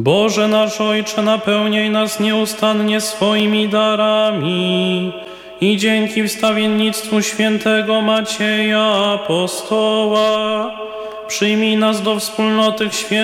Boże nasz Ojcze, napełniaj nas nieustannie swoimi darami i dzięki wstawiennictwu świętego Macieja Apostoła przyjmij nas do wspólnoty świętych